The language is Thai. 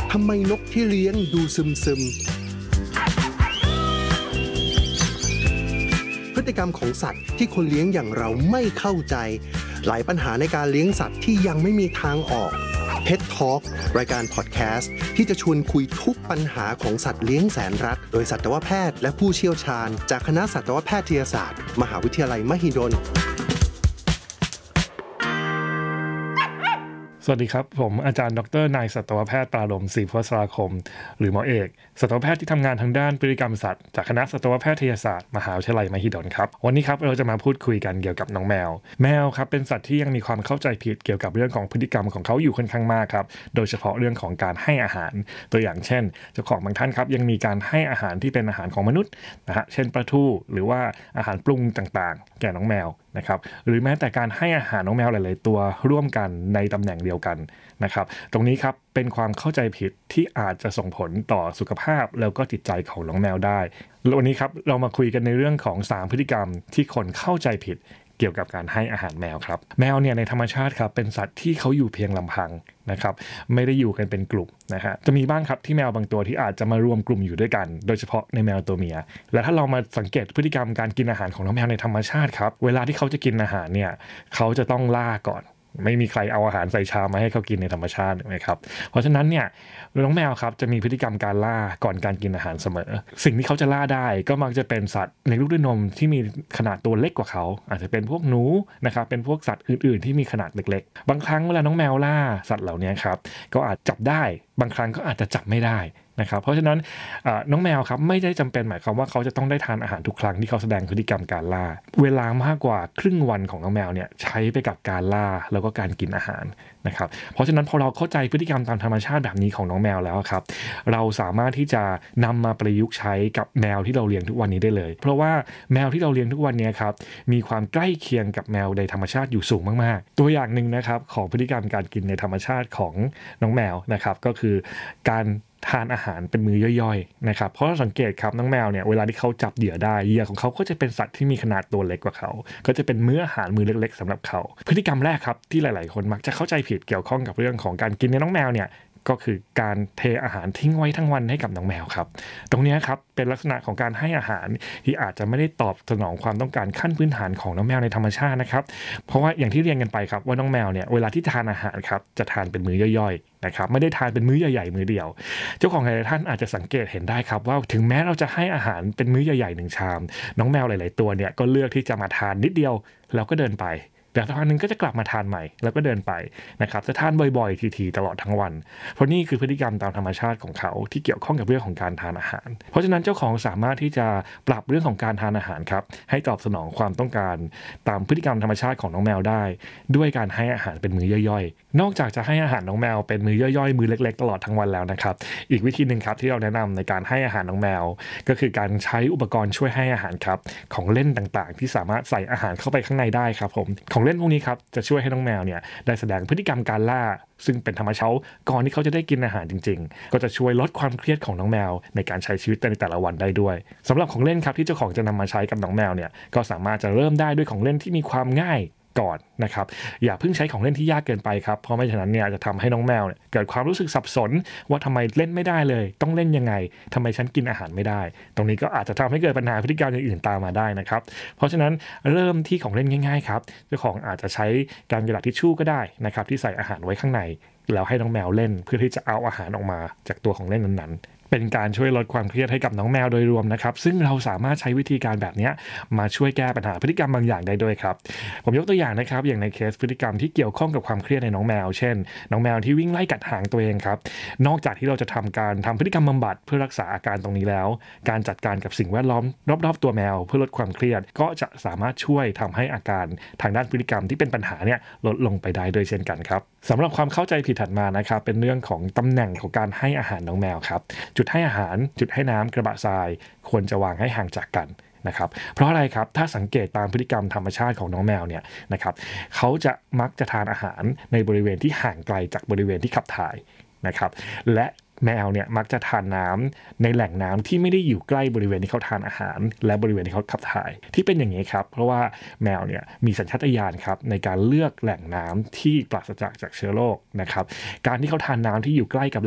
ทำไมนกที่เลี้ยงดูซึมพฤติกรรมของสัตว์ที่คนเลี้ยงอย่างเราไม่เข้าใจหลายปัญหาในการเลี้ยงสัตว์ที่ยังไม่มีทางออก Pet Talk รายการพอดแคสต์ที่จะชวนคุยทุกปัญหาของสัตว์เลี้ยงแสนรักโดยสัตวแพทย์และผู้เชี่ยวชาญจากคณะสัตวแพทยศาสตร์มหาวิทยาลัยมหิดลสวัสดีครับผมอาจารย์ดร.นายสัตวแพทย์ปราโลมศรีพัชราคมหรือหมอเอกสัตวแพทย์ที่ทำงานทางด้านพฤติกรรมสัตว์จากคณะสัตวแพทยศาสตร์มหาวิทยาลัยมหิดลครับวันนี้ครับเราจะมาพูดคุยกันเกี่ยวกับน้องแมวครับเป็นสัตว์ที่ยังมีความเข้าใจผิดเกี่ยวกับเรื่องของพฤติกรรมของเขาอยู่ค่อนข้างมากครับโดยเฉพาะเรื่องของการให้อาหารตัวอย่างเช่นเจ้าของบางท่านครับยังมีการให้อาหารที่เป็นอาหารของมนุษย์นะฮะเช่นปลาทูหรือว่าอาหารปรุงต่างๆแก่น้องแมวนะครับหรือแม้แต่การให้อาหารน้องแมวหลายๆตัวร่วมกันในตำแหน่งเดียวกันนะครับตรงนี้ครับเป็นความเข้าใจผิดที่อาจจะส่งผลต่อสุขภาพแล้วก็จิตใจของน้องแมวได้แล้ววันนี้ครับเรามาคุยกันในเรื่องของ3พฤติกรรมที่คนเข้าใจผิดเกี่ยวกับการให้อาหารแมวครับแมวเนี่ยในธรรมชาติครับเป็นสัตว์ที่เขาอยู่เพียงลำพังนะครับไม่ได้อยู่กันเป็นกลุ่มนะฮะจะมีบ้างครับที่แมวบางตัวที่อาจจะมารวมกลุ่มอยู่ด้วยกันโดยเฉพาะในแมวตัวเมียและถ้าเรามาสังเกตพฤติกรรมการกินอาหารของน้องแมวในธรรมชาติครับเวลาที่เขาจะกินอาหารเนี่ยเขาจะต้องล่าก่อนไม่มีใครเอาอาหารใส่ชามมาให้เขากินในธรรมชาตินะครับเพราะฉะนั้นเนี่ยน้องแมวครับจะมีพฤติกรรมการล่าก่อนการกินอาหารเสมอสิ่งที่เขาจะล่าได้ก็มักจะเป็นสัตว์เลี้ยงลูกด้วยนมที่มีขนาดตัวเล็กกว่าเขาอาจจะเป็นพวกหนูนะครับเป็นพวกสัตว์อื่นๆที่มีขนาดเล็กๆบางครั้งเวลาน้องแมวล่าสัตว์เหล่านี้ครับก็อาจจับได้บางครั้งก็อาจจะจับไม่ได้นะครับเพราะฉะนั้นน้องแมวครับไม่ได้จำเป็นหมายความว่าเขาจะต้องได้ทานอาหารทุกครั้งที่เขาแสดงพฤติกรรมการล่าเวลามากกว่าครึ่งวันของน้องแมวเนี่ยใช้ไปกับการล่าแล้วก็การกินอาหารนะครับเพราะฉะนั้นพอเราเข้าใจพฤติกรรมตามธรรมชาติแบบนี้ของน้องแมวแล้วครับเราสามารถที่จะนำมาประยุกต์ใช้กับแมวที่เราเลี้ยงทุกวันนี้ได้เลยเพราะว่าแมวที่เราเลี้ยงทุกวันนี้ครับมีความใกล้เคียงกับแมวในธรรมชาติอยู่สูงมากๆตัวอย่างนึงนะครับของพฤติกรรมการกินในธรรมชาติของน้องแมวนะครับก็คือการทานอาหารเป็นมื้อย่อยๆนะครับเพราะเราสังเกตครับน้องแมวเนี่ยเวลาที่เขาจับเหยื่อได้เหยื่อของเขาก็จะเป็นสัตว์ที่มีขนาดตัวเล็กกว่าเขาก็จะเป็นมื้ออาหารมื้อเล็กๆสำหรับเขาพฤติกรรมแรกครับที่หลายๆคนมักจะเข้าใจผิดเกี่ยวข้องกับเรื่องของการกินในน้องแมวเนี่ยก็คือการเทอาหารทิ้งไว้ทั้งวันให้กับน้องแมวครับตรงนี้ครับเป็นลักษณะของการให้อาหารที่อาจจะไม่ได้ตอบสนองความต้องการขั้นพื้นฐานของน้องแมวในธรรมชาตินะครับเพราะว่าอย่างที่เรียนกันไปครับว่าน้องแมวเนี่ยเวลาที่ทานอาหารครับจะทานเป็นมื้อย่อยๆนะครับไม่ได้ทานเป็นมื้อใหญ่ๆมื้อเดียวเจ้าของหลายๆท่านอาจจะสังเกตเห็นได้ครับว่าถึงแม้เราจะให้อาหารเป็นมื้อใหญ่ๆ1ชามน้องแมวหลายๆตัวเนี่ยก็เลือกที่จะมาทานนิดเดียวแล้วก็เดินไปแต่สักพักนึงก็จะกลับมาทานใหม่แล้วก็เดินไปนะครับจะทานบ่อยๆทีๆตลอดทั้งวันเพราะนี่คือพฤติกรรมตามธรรมชาติของเขาที่เกี่ยวข้องกับเรื่องของการทานอาหารเพราะฉะนั้นเจ้าของสามารถที่จะปรับเรื่องของการทานอาหารครับให้ตอบสนองความต้องการตามพฤติกรรมธรรมชาติของน้องแมวได้ด้วยการให้อาหารเป็นมื้อย่อยๆนอกจากจะให้อาหารน้องแมวเป็นมื้อย่อยๆมื้อเล็กๆตลอดทั้งวันแล้วนะครับอีกวิธีนึงครับที่เราแนะนำในการให้อาหารน้องแมวก็คือการใช้อุปกรณ์ช่วยให้อาหารครับของเล่นต่างๆที่สามารถใส่อาหารเข้าไปข้างในได้ครับผมของเล่นพวกนี้ครับจะช่วยให้น้องแมวเนี่ยได้แสดงพฤติกรรมการล่าซึ่งเป็นธรรมชาติก่อนที่เขาจะได้กินอาหารจริงๆก็จะช่วยลดความเครียดของน้องแมวในการใช้ชีวิตในแต่ละวันได้ด้วยสำหรับของเล่นครับที่เจ้าของจะนำมาใช้กับน้องแมวเนี่ยก็สามารถจะเริ่มได้ด้วยของเล่นที่มีความง่ายก่อนนะครับอย่าเพิ่งใช้ของเล่นที่ยากเกินไปครับเพราะไม่ฉะนั้นเนี่ยจะทำให้น้องแมวเนี่ยเกิดความรู้สึกสับสนว่าทำไมเล่นไม่ได้เลยต้องเล่นยังไงทำไมฉันกินอาหารไม่ได้ตรงนี้ก็อาจจะทำให้เกิดปัญหาพฤติกรรมอื่นๆตามมาได้นะครับเพราะฉะนั้นเริ่มที่ของเล่นง่ายๆครับเจ้าของอาจจะใช้การกระดาษทิชชู่ก็ได้นะครับที่ใส่อาหารไว้ข้างในแล้วให้น้องแมวเล่นเพื่อที่จะเอาอาหารออกมาจากตัวของเล่นนั้นๆเป็นการช่วยลดความเครียดให้กับน้องแมวโดยรวมนะครับซึ่งเราสามารถใช้วิธีการแบบนี้มาช่วยแก้ปัญหาพฤติกรรมบางอย่างได้ด้วยครับผมยกตัวอย่างนะครับอย่างในเคสพฤติกรรมที่เกี่ยวข้องกับความเครียดในน้องแมวเช่นน้องแมวที่วิ่งไล่กัดหางตัวเองครับนอกจากที่เราจะทำพฤติกรรมบำบัดเพื่อรักษาอาการตรงนี้แล้วการจัดการกับสิ่งแวดล้อมรอบๆตัวแมวเพื่อลดความเครียดก็จะสามารถช่วยทำให้อาการทางด้านพฤติกรรมที่เป็นปัญหาเนี่ยลดลงไปได้ด้วยเช่นกันครับสำหรับความเข้าใจผิดถัดมานะครับเป็นเรื่องของตำแหน่งของการให้อาหารน้องแมวครับจุดให้อาหารจุดให้น้ำกระบะทรายควรจะวางให้ห่างจากกันนะครับเพราะอะไรครับถ้าสังเกตตามพฤติกรรมธรรมชาติของน้องแมวเนี่ยนะครับเขาจะมักจะทานอาหารในบริเวณที่ห่างไกลจากบริเวณที่ขับถ่ายนะครับและ แมวเนี่ยมักจะทานน้ำในแหล่งน้ำที่ไม่ได้อยู่ใกล้บริเวณที่เขาทานอาหารและบริเวณที่เขาขับถ่ายที่เป็นอย่างนี้ครับเพราะว่าแมวเนี่ยมีสัญชาตญาณครับในการเลือกแหล่งน้ำที่ปราศจากเชื้อโรคนะครับการที่เขาทานน้ำที่อยู่ใกล้กับ